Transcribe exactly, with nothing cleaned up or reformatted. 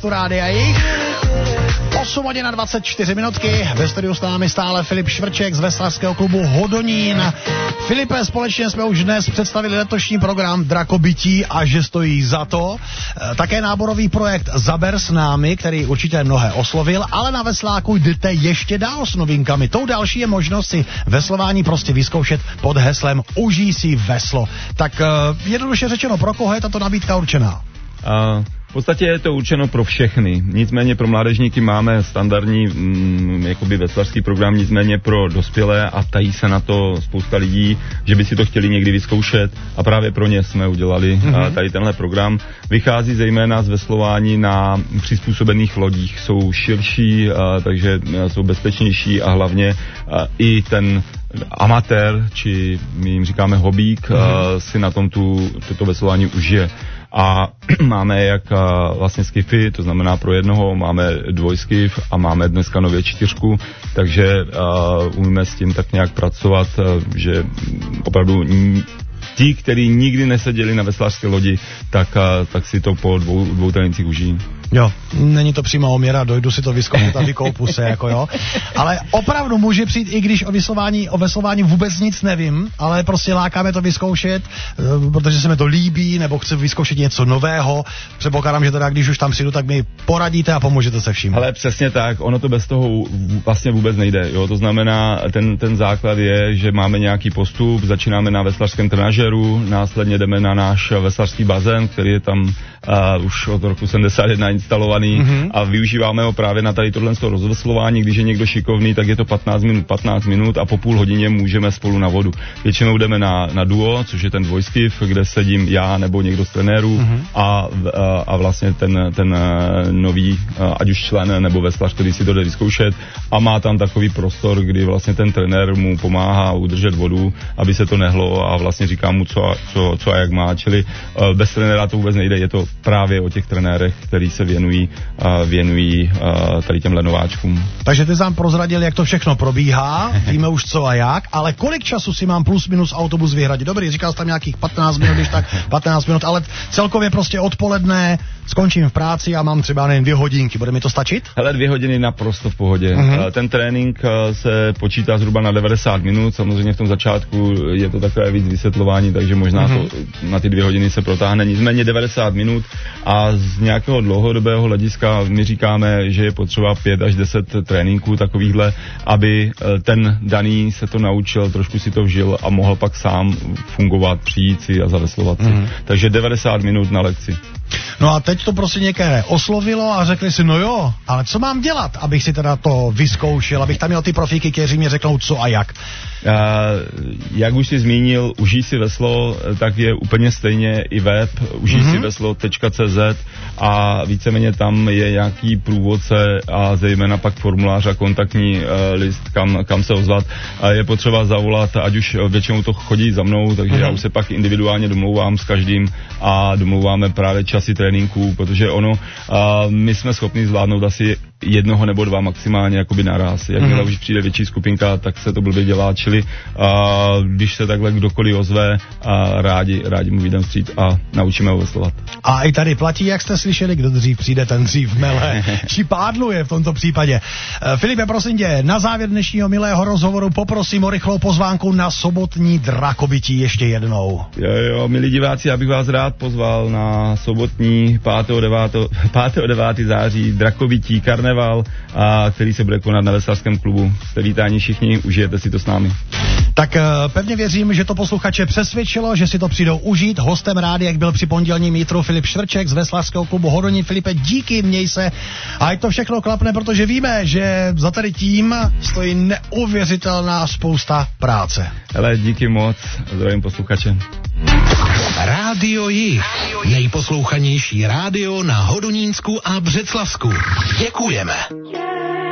playlistu Rádia Jich. osm hodin a dvacet čtyři minutky. Ve studiu s námi stále Filip Švrček z veslařského klubu Hodonín. Filipe, společně jsme už dnes představili letošní program Drakobytí a že stojí za to. Také náborový projekt Zaber s námi, který určitě mnohé oslovil, ale na vesláku jdete ještě dál s novinkami. Tou další je možnost si veslování prostě vyzkoušet pod heslem Užij si veslo. Tak jednoduše řečeno, pro koho je tato nabídka určená? Uh... V podstatě je to určeno pro všechny, nicméně pro mládežníky máme standardní mm, jakoby veslařský program, nicméně pro dospělé a tají se na to spousta lidí, že by si to chtěli někdy vyzkoušet a právě pro ně jsme udělali mm-hmm. tady tenhle program. Vychází zejména z veslování na přizpůsobených lodích, jsou širší, a, takže jsou bezpečnější a hlavně a, i ten amatér, či my jim říkáme hobík, mm-hmm. a, si na tom tu, toto veslování užije. A máme jak a, vlastně skify, to znamená pro jednoho, máme dvojskif a máme dneska nově čtyřku, takže a, umíme s tím tak nějak pracovat, a, že opravdu n- ti, kteří nikdy neseděli na veslařské lodi, tak, a, tak si to po dvou, dvou trénincích užijí. Jo, není to přímá oměra, dojdu si to vyzkoušet a vykoupu se, jako jo. Ale opravdu může přijít, i když o veslování, o veslování vůbec nic nevím, ale prostě lákáme to vyzkoušet, protože se mi to líbí, nebo chci vyzkoušet něco nového. Předpokládám, že teda, když už tam přijdu, tak mi poradíte a pomůžete se vším. Ale přesně tak, ono to bez toho vlastně vůbec nejde, jo. To znamená, ten, ten základ je, že máme nějaký postup, začínáme na veslařském trenažeru, následně jdeme na náš veslařský bazén, který je tam uh, už od roku sedmdesát jedna instalovaný mm-hmm. a využíváme ho právě na tady tohle rozveslování. Když je někdo šikovný, tak je to patnáct minut, patnáct minut a po půl hodině můžeme spolu na vodu. Většinou jdeme na, na duo, což je ten dvojskiv, kde sedím já nebo někdo z trenérů mm-hmm. a, a, a vlastně ten, ten nový, ať už člen nebo veslař, který si to jde vyzkoušet a má tam takový prostor, kdy vlastně ten trenér mu pomáhá udržet vodu, aby se to nehlo a vlastně říká mu, co a, co, co a jak má. Čili bez trenéra to vůbec nejde, je to právě o těch trenérech, který se věnují, uh, věnují uh, tady těmhle nováčkům. Takže ty jsi nám prozradil, jak to všechno probíhá, víme už co a jak, ale kolik času si mám plus minus autobus vyhradit? Dobrý, říkal jsi tam nějakých patnáct minut, když tak patnáct minut, ale celkově prostě odpoledne skončím v práci a mám třeba nevím dvě hodinky, bude mi to stačit? Hele, dvě hodiny naprosto v pohodě. Uh-huh. Ten trénink uh, se počítá zhruba na devadesát minut, samozřejmě v tom začátku je to takové víc vysvětlování, takže možná uh-huh. to na ty dvě hodiny se protáhne, nicméně devadesát minut a z nějakého dlouhodobého hlediska my říkáme, že je potřeba pět až deset tréninků takovýchhle, aby ten daný se to naučil, trošku si to vžil a mohl pak sám fungovat, přijít si a zaveslovat si. Mm. Takže devadesát minut na lekci. No a teď to prostě některé oslovilo a řekli si, no jo, ale co mám dělat, abych si teda to vyzkoušel, abych tam měl ty profíky, kteří mi řeknou co a jak. Uh, jak už jsi zmínil, Užij si veslo, tak je úplně stejně i web užij si veslo tečka cé zet a víceméně tam je nějaký průvodce a zejména pak formulář a kontaktní uh, list, kam, kam se ozvat. A je potřeba zavolat, ať už většinou to chodí za mnou, takže mm-hmm. já už se pak individuálně domlouvám s každým a domlouváme právě časy tréninků, protože ono, uh, my jsme schopni zvládnout asi jednoho nebo dva maximálně jakoby naraz. Jakmile mm-hmm. už přijde větší skupinka, tak se to blbě dělá, čili uh, když se takhle kdokoliv ozve, uh, rádi, rádi mu vyjdem vstříc a naučíme ho veslovat. A i tady platí, jak jste slyšeli, kdo dřív přijde, ten dřív mele. Či pádluje v tomto případě. Uh, Filipe, prosím tě, na závěr dnešního milého rozhovoru poprosím o rychlou pozvánku na sobotní Drakobytí ještě jednou. Jo, jo, milí diváci, já bych vás rád pozval na sobotní pátého devátého září Drakobytí karneval, a který se bude konat na veslařském klubu. Jste vítáni všichni, užijete si to s námi. Tak pevně věřím, že to posluchače přesvědčilo, že si to přijdou užít. Hostem rádia, jak byl při pondělním jítru Filip Švrček z veslařského klubu Hodonín. Filipe, díky, měj se. A ať to všechno klapne, protože víme, že za tady tím stojí neuvěřitelná spousta práce. Hele, díky moc, zdravím posluchače. Rádio Jich, nejposlouchanější rádio na Hodonínsku a Břeclavsku. Děkujeme.